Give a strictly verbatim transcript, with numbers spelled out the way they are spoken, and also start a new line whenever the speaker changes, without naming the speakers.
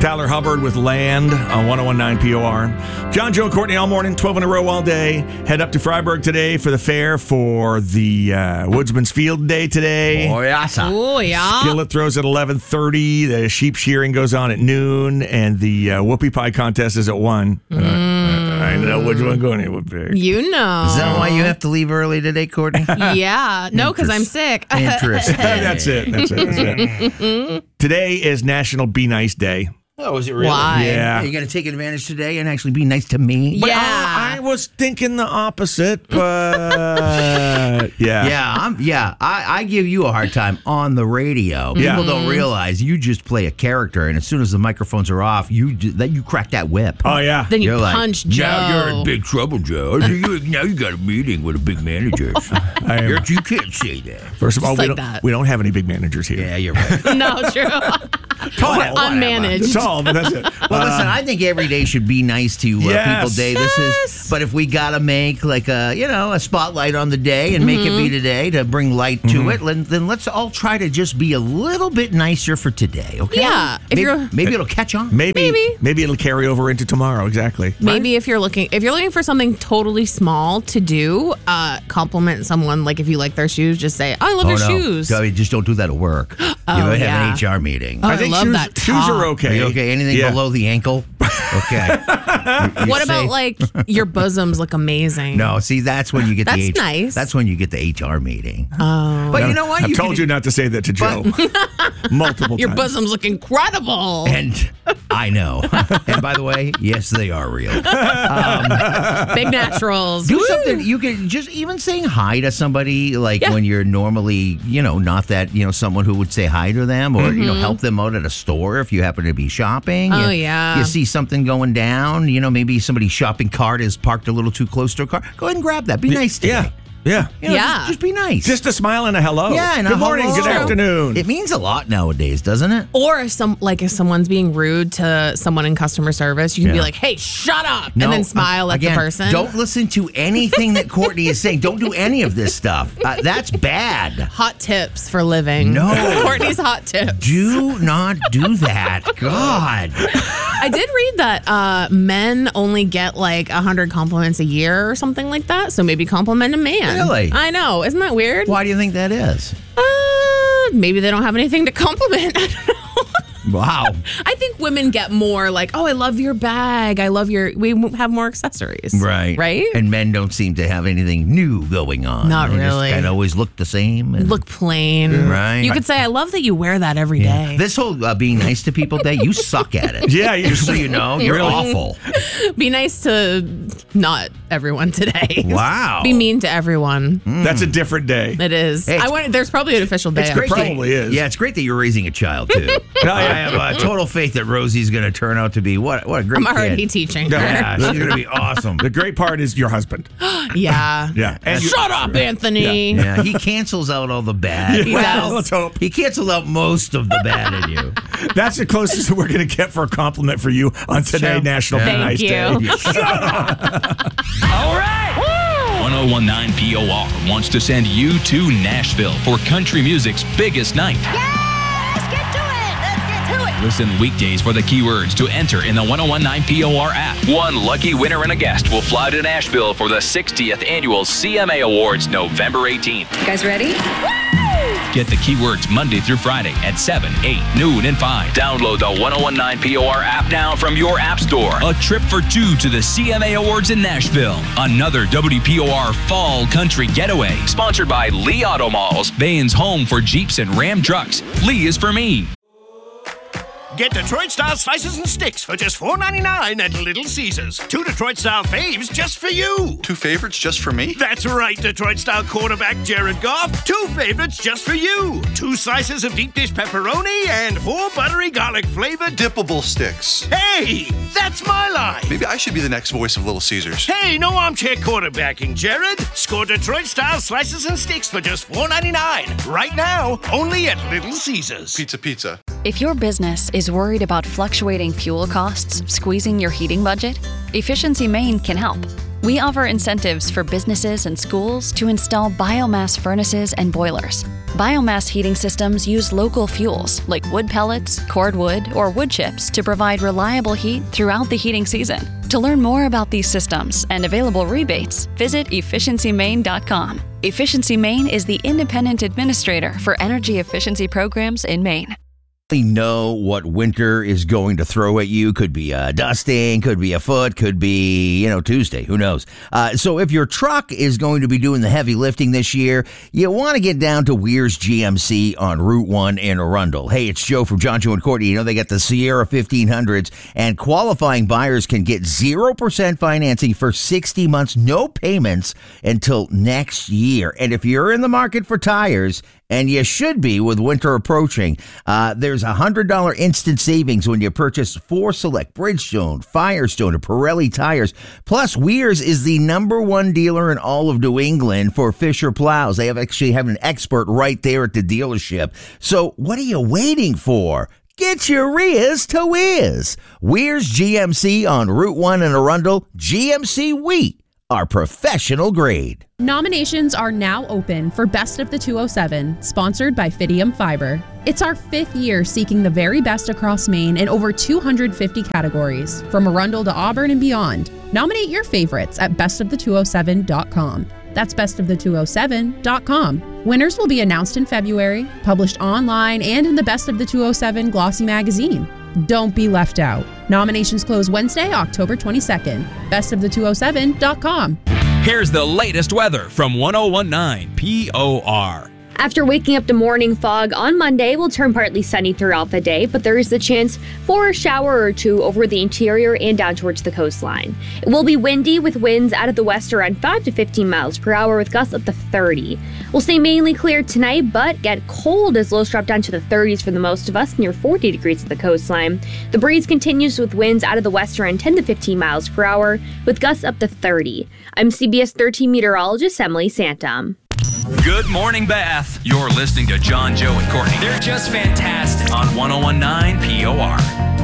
Tyler Hubbard with Land on one oh one point nine P O R. John, Joe, and Courtney all morning, twelve in a row all day. Head up to Freiburg today for the fair for the uh, Woodsman's Field Day today.
Oh, yeah.
Oh, yeah.
Skillet throws at eleven thirty. The sheep shearing goes on at noon. And the uh, whoopie pie contest is at one.
Mm.
Uh, I know which one going in with pig.
You know.
Is that why you have to leave early today, Courtney?
Yeah. No, because I'm sick.
Interesting.
That's it. That's it. That's it. Today is National Be Nice Day.
Oh, is it really?
Why?
Yeah.
Are you going to take advantage today and actually be nice to me?
But
Yeah.
I, I was thinking the opposite, but yeah.
Yeah, I'm, yeah. I, I give you a hard time on the radio. People
Yeah.
don't realize you just play a character, and as soon as the microphones are off, you ju- that you crack that whip.
Oh, yeah.
Then you
You're like,
punch Joe.
Now you're in big trouble, Joe. You- now you got a meeting with a big manager.
I am-
You can't say that.
First of all,
Just
we,
like
don't,
that.
we don't have any big managers here.
Yeah, you're right.
No, true.
Tall.
We're unmanaged.
Tall, but that's it.
Well,
Uh,
listen, I think every day should be nice to uh,
Yes.
people day. This
Yes.
is, but if we gotta make like a you know a spotlight on the day and make it be today to bring light to
Mm-hmm.
it, then, then let's all try to just be a little bit nicer for today. Okay?
Yeah, if
Maybe,
you're-
maybe it'll catch on.
maybe,
Maybe.
maybe it'll carry over into tomorrow. Exactly.
Maybe if you're looking if you're looking for something totally small to do, uh, compliment someone. Like if you like their shoes, just say, "I love
Oh
your
no!
shoes."
Joey, just don't do that at work. you might
yeah.
have an H R meeting.
Oh,
I think
love
shoes,
that
shoes
top.
are
Are
okay.
you okay? Anything
Yeah.
below the ankle? Okay. You- you
What about
say-
like your bosoms look amazing?
No, see, that's when you get
That's
the H-
nice.
That's when you get the H R meeting.
Oh,
But you know what?
I've
You
told
can-
you not to say that to Joe multiple
your
times.
bosoms look incredible.
And I know. And by the way, yes, they are real.
Big naturals.
Do
Woo!
something. You can just even saying hi to somebody, like
Yeah.
when you're normally, you know, not that, you know, someone who would say hi to them or, you know, help them out at a store if you happen to be shopping.
Oh,
You-
yeah.
You see something going down, you know, maybe somebody's shopping cart is parked a little too close to a car. Go ahead and grab that. Be nice to
Yeah.
me.
Yeah.
You know,
Yeah.
Just, just be nice.
Just a smile and a hello.
yeah. And a
Good morning.
hello.
Good afternoon.
It means a lot nowadays, doesn't it?
Or if some like if someone's being rude to someone in customer service, you can be
Yeah.
like, "Hey, shut up,"
No,
and then smile
uh,
at
again,
the person.
Don't listen to anything that Courtney is saying. Don't do any of this stuff. Uh, that's bad.
Hot tips for living.
No.
Courtney's hot tips.
Do not do that. God.
I did read that uh, men only get like one hundred compliments a year or something like that. So maybe compliment a man.
Really?
I know. Isn't that weird?
Why do you think that is?
Uh, maybe they don't have anything to compliment. I don't know.
Wow.
I think women get more like, oh, I love your bag. I love your. We have more accessories.
Right.
Right?
And men don't seem to have anything new going on.
Not
They
really.
Just kind of always look the same. And
Look plain.
Right.
You could say, I love that you wear that every day.
This whole uh, being nice to people day, you suck at it.
Yeah, you
Just so you know, you're
Really?
awful.
Be nice to not everyone today.
Wow.
Be mean to everyone.
That's a different day.
It is.
Hey,
I want. There's probably an official day.
It's
of
great.
it.
that-
probably is.
Yeah, it's great that you're raising a child too. I have uh, total faith that Rosie's going to turn out to be what? What a great
I'm already
kid.
teaching her.
Yeah, she's going to be awesome.
The great part is your husband.
Yeah.
Yeah. And you-
Shut up, Anthony.
Yeah, he cancels out all the bad.
He
Well,
does.
let's hope.
He cancels out most of the bad in you.
That's the closest that we're going to get for a compliment for you on today,
true.
National Be
Thank
Nice
you.
Day.
one oh one point nine P O R wants to send you to Nashville for country music's biggest night.
Let's get to it. Let's get to it.
Listen weekdays for the keywords to enter in the one oh one point nine P O R app. One lucky winner and a guest will fly to Nashville for the sixtieth annual C M A Awards November eighteenth.
You guys ready?
Get the keywords Monday through Friday at seven, eight, noon, and five. Download the one oh one point nine P O R app now from your app store. A trip for two to the C M A Awards in Nashville. Another W P O R Fall Country Getaway. Sponsored by Lee Auto Malls, Bain's home for Jeeps and Ram trucks. Lee is for me.
Get Detroit-style slices and sticks for just four ninety-nine at Little Caesars. Two Detroit-style faves just for you.
Two favorites just for me?
That's right, Detroit-style quarterback Jared Goff. Two favorites just for you. Two slices of deep dish pepperoni and four buttery garlic-flavored...
Dippable sticks.
Hey, that's my line.
Maybe I should be the next voice of Little Caesars.
Hey, no armchair quarterbacking, Jared. Score Detroit-style slices and sticks for just four ninety-nine. Right now, only at Little Caesars.
Pizza, pizza.
If your business is worried about fluctuating fuel costs squeezing your heating budget, Efficiency Maine can help. We offer incentives for businesses and schools to install biomass furnaces and boilers. Biomass heating systems use local fuels like wood pellets, cordwood, or wood chips to provide reliable heat throughout the heating season. To learn more about these systems and available rebates, visit efficiency maine dot com. Efficiency Maine is the independent administrator for energy efficiency programs in Maine.
Know what winter is going to throw at you. Could be a dusting, could be a foot, could be, you know, Tuesday. Who knows? Uh, so if your truck is going to be doing the heavy lifting this year, you want to get down to Weir's G M C on Route one in Arundel. Hey, it's Joe from John, Joe, and Courtney. You know, they got the Sierra fifteen hundreds, and qualifying buyers can get zero percent financing for sixty months, no payments until next year. And if you're in the market for tires, and you should be with winter approaching, uh, there's a one hundred dollars instant savings when you purchase four select Bridgestone, Firestone, and Pirelli tires. Plus, Weir's is the number one dealer in all of New England for Fisher plows. They have actually have an expert right there at the dealership. So what are you waiting for? Get your rears to Weir's. Weir's G M C on Route one in Arundel. G M C Wheat are professional grade.
Nominations are now open for Best of the two oh seven, sponsored by Fidium Fiber. It's our fifth year seeking the very best across Maine in over two hundred fifty categories, from Arundel to Auburn and beyond. Nominate your favorites at best of the two oh seven dot com. That's best of the two oh seven dot com. Winners will be announced in February, published online and in the Best of the two oh seven Glossy magazine. Don't be left out. Nominations close Wednesday, October twenty-second. best of the two oh seven dot com.
Here's the latest weather from one oh one point nine P O R.
After waking up to morning fog on Monday, we'll turn partly sunny throughout the day, but there is the chance for a shower or two over the interior and down towards the coastline. It will be windy with winds out of the west around five to fifteen miles per hour with gusts up to thirty. We'll stay mainly clear tonight, but get cold as lows drop down to the thirties for the most of us, near forty degrees at the coastline. The breeze continues with winds out of the west around ten to fifteen miles per hour with gusts up to thirty. I'm C B S thirteen meteorologist Emily Santom.
Good morning, Bath. You're listening to John, Joe, and Courtney. They're just fantastic on one oh one point nine P O R.